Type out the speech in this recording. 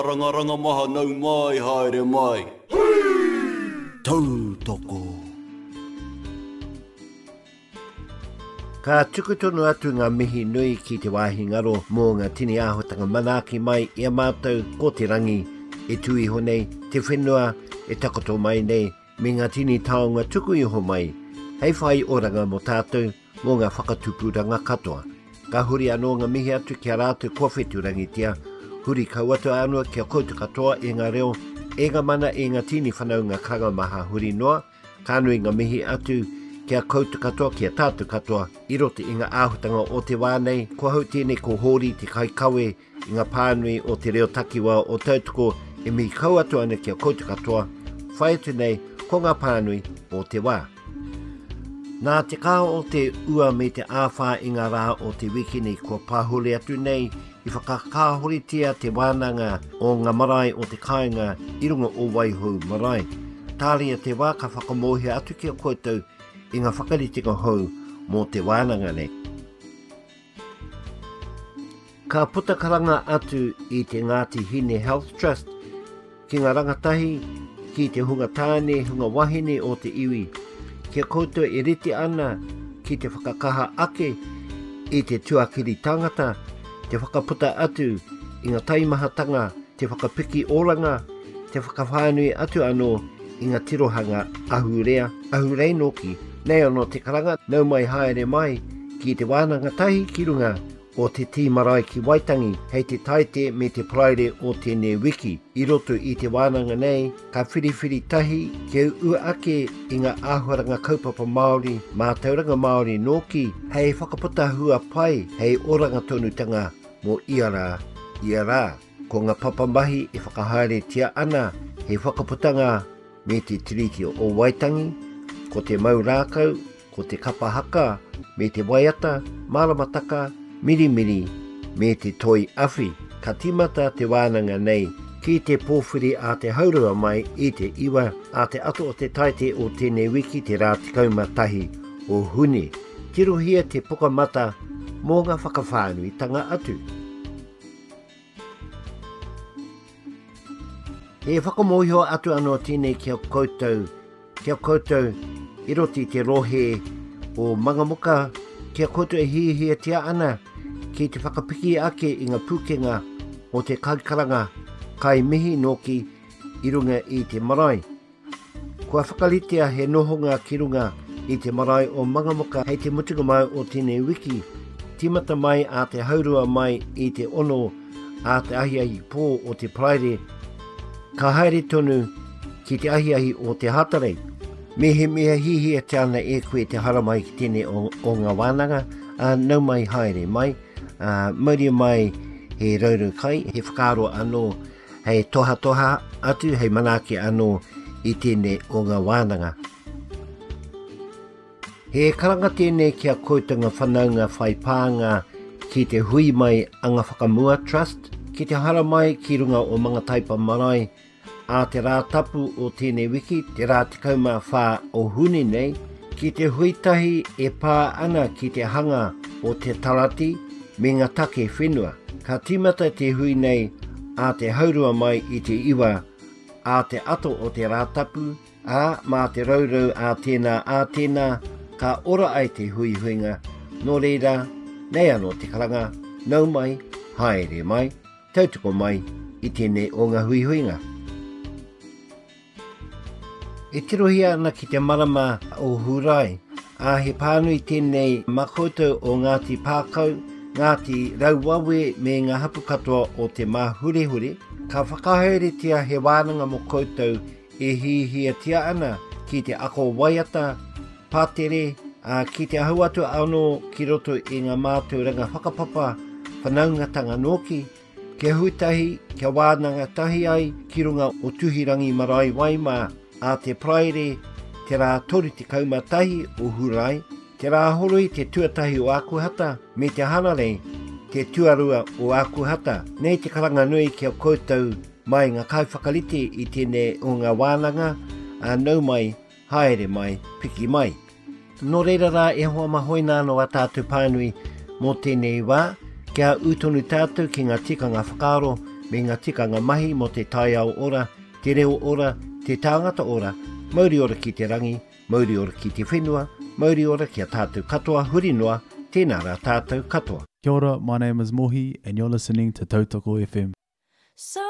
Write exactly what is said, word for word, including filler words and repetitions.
Rangaranga maha nau mai haere mai. Tau toko. Ka tukutonu atu ngā mihi nui ki te wāhi ngaro mō ngā tini āhotanga manaki mai i a mātou ko te rangi e tui honei te whenua e takoto mai nei me ngā tini taonga tuku iho mai hei whai oranga mo tātou mō ngā whakatupuranga katoa. Ka huri anō ngā mihi atu ki a rātou kua whetu rangitia, huri kauatu anua kia koutu katoa e ngā reo e ngā mana e ngā tini whanau ngā kanga maha huri noa, ka nui ngā mihi atu kia koutu katoa, kia tātu katoa, i rote i ngā āhutanga o te wānei, kua hau tēnei ko hori te kai kawe i ngā pānui o te reo takiwa o tautuko e mihi kau atu ana kia koutu katoa, whai atu nei ko ngā pānui o te wā. Nā te kā o te ua me te āwha i ngā rā o te wikini kua pāhuri atu nei, i whakakāhoritia te wānanga o ngā marae o te kāinga i runga o waihu marae. Tāria te wā ka whakamohi atu kia koutou i ngā whakaritinga hou mō te wānanga nei. Ka putakaranga atu i te Ngāti Hine Health Trust ki ngā rangatahi ki te hunga tāne hunga wahine o te iwi. Kia koutou e riti ana ki te whakakaha ake i te tuakiri tangata, te whakaputa atu i ngā taimahatanga, te whakapiki oranga, te whakawhānui atu anō i ngā tirohanga ahurea, ahurei noki. Nei anō te karanga, nau mai haere mai ki te wānanga tahi ki runga o te tīmarae ki Waitangi, hei te taite me te praere o tēnei wiki. I roto i te wānanga nei, ka whiriwhiri tahi ki ua ake i ngā āhuaranga kaupapa Māori, mā tauranga Māori noki, hei whakaputa hua pai, hei oranga tonutanga mō iara, iara. Ko ngā papa mahi e whakahaere tia ana, hei whakaputanga me te tiriti o Waitangi, ko te maurākau, ko te kapahaka, me te waiata, maramataka, mirimiri, me te toi awhi. Ka timata te wānanga nei, ki te pōwhiri a te haurua mai i te iwa, a te ato o te taite o tēnei wiki te rā tikauma tahi o huni. Tirohia te pukamata mō ngā whakawhānui tanga atu. E whakamohio atu anō tēnei kia koutou, kia koutou i roti te rohe o mangamuka, kia koutou e hihia tia ana ki te whakapiki ake i ngā pūkenga o te kaikaranga kai mihi noki i runga i te marae. Kua whakalitea he nohonga ki runga i te marae o mangamuka hei te mutunga mai o tēnei wiki, timata mai a te haurua mai i te ono a te ahiahi pō o te praere, ka haere tonu ki te ahiahi o te hatarei. Me he mea hihia te ana e koe te haramai ki tēnei o, o ngā wānanga, uh, nau mai haere mai, uh, mauria mai he raurau kai, he whakaro anō, hei toha toha atu, hei manake anō i tēnei o ngā wānanga. He karanga tēnei kia koutunga whanaunga whaipānga ki te hui mai anga whakamua trust, ki te haramai ki runga o mga taipa marae, a te rā tapu o tēnei wiki, te rā tikauma whā o huni nei, ki te huitahi e pā ana ki te hanga o te tarati me ngā take whenua. Ka timata te hui nei a te haurua mai i te iwa, a te ato o te rā tapu, a mā te raurau a tēnā a tēnā, ka ora ai te hui huinga, nō reira, nei anō te karanga, nau mai, haere mai, tautoko mai i tēnei o ngā hui huinga. E tirohia ana ki te marama o Hurai, a he pānui tēnei makoutou o Ngāti Pākau, Ngāti Rauwawe me ngā hapu katoa o te Mahurehuri, ka whakahaeretia he wānanga mo koutou e hihia tia ana ki te ako waiata, pātere, a ki te ahuatu anō ki roto i ngā mātauranga whakapapa, whanaungatanga noki, kia huitahi, kia wānanga tahi ai ki runga o tuhirangi marae waima, a te praere, te rā tori te kaumatahi o Hurai, te rā horoi te tuatahi o Akuhata, me te hanarei, te tuarua o Akuhata. Nei te karanga nui kia koutou mai ngā kaiwhakarite i tēnei o ngā wānanga, a nau mai, haere mai, piki mai. Nō reira rā e hoa mahoina no a tātou pānui mō tēnei wā, kia utonu tātou ki ngā tikanga whakaro, me ngā tikanga mahi mo te tai au ora, te reo ora, te tāngata ora, mauri ora ki te rangi, mauri ora ki te whenua, mauri ora ki a tātou katoa, huri noa, tēnā rā tātou katoa. Kia ora, my name is Mohi and you're listening to Tautoko F M. So